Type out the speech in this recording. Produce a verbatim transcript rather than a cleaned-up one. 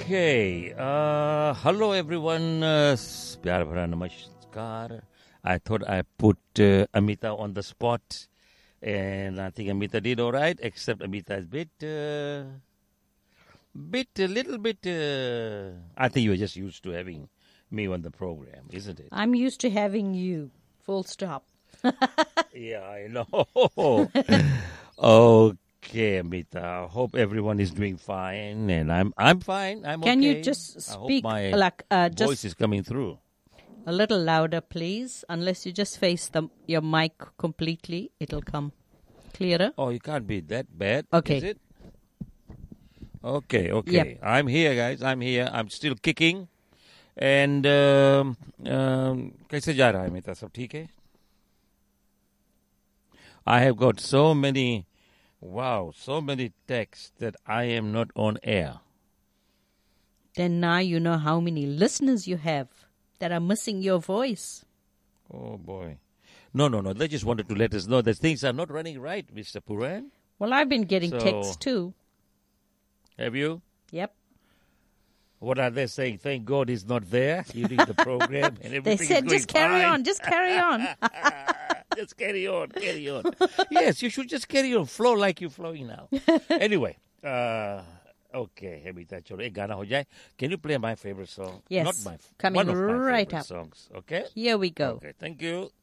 Okay. Uh, hello, everyone. Uh, प्यार भरा नमस्कार. I thought I put uh, Amita on the spot, and I think Amita did all right, except Amita is bit, uh, bit, a little bit. Uh, I think you're just used to having me on the program, isn't it? I'm used to having you. Full stop. Yeah, I know. Okay, Amita. I hope everyone is doing fine, and I'm I'm fine. I'm Can okay. you just I hope speak my like uh, voice just is coming through. a little louder, please? Unless you just face the your mic completely, it'll come clearer. Oh, you can't be that bad, Okay. is it? Okay, okay. Yep. I'm here, guys. I'm here. I'm still kicking. And um, um, कैसे जा रहा है मेरा सब ठीक है? I have got so many, wow, so many texts that I am not on air. Then now you know how many listeners you have that are missing your voice. Oh, boy. No, no, no. They just wanted to let us know that things are not running right, Mister Puran. Well, I've been getting So- texts too. Have you? Yep. What are they saying? Thank God he's not there during the program. And They everything said, is going just carry fine. on, just carry on. Just carry on, carry on. Yes, you should just carry on, flow like you're flowing now. Anyway, uh, okay, Amita, chalo, ek gana ho jaye. Can you play my favorite song? Yes, Not my coming one of my right favorite up. songs. Okay. Here we go. Okay. Thank you.